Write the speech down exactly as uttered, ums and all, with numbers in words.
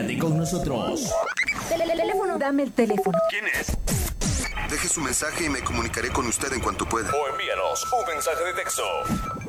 Comunícate con nosotros. Teléfono. Dame el teléfono. ¿Quién es? Deje su mensaje y me comunicaré con usted en cuanto pueda. O envíanos un mensaje de texto.